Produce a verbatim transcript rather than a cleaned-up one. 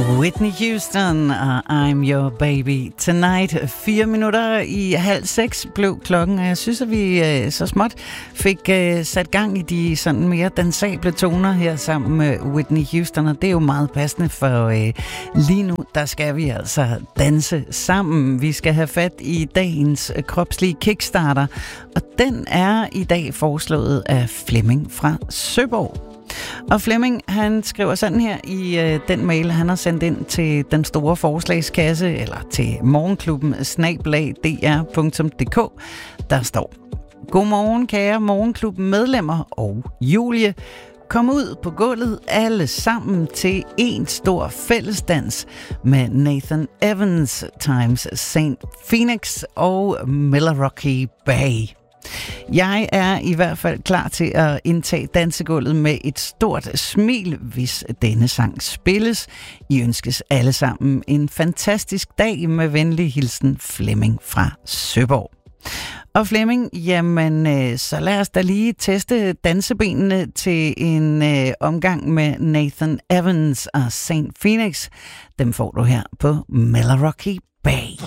Whitney Houston og I'm Your Baby Tonight. Fire minutter i halv seks blev klokken, og jeg synes, at vi øh, så småt fik øh, sat gang i de sådan mere dansable toner her sammen med Whitney Houston, og det er jo meget passende, for øh, lige nu, der skal vi altså danse sammen. Vi skal have fat i dagens øh, kropslige kickstarter, og den er i dag foreslået af Flemming fra Søborg. Og Flemming, han skriver sådan her i øh, den mail, han har sendt ind til den store forslagskasse, eller til morgenklubben snabel-a d r punktum d k. Der står: Godmorgen, kære morgenklubben medlemmer og Julie. Kom ud på gulvet alle sammen til en stor fællesdans med Nathan Evans times Saint Phoenix og Milwaukee Bay. Jeg er i hvert fald klar til at indtage dansegulvet med et stort smil, hvis denne sang spilles. I ønskes alle sammen en fantastisk dag. Med venlig hilsen, Flemming fra Søborg. Og Flemming, jamen så lad os da lige teste dansebenene til en øh, omgang med Nathan Evans og Saint Phoenix. Dem får du her på Milwaukee Bay.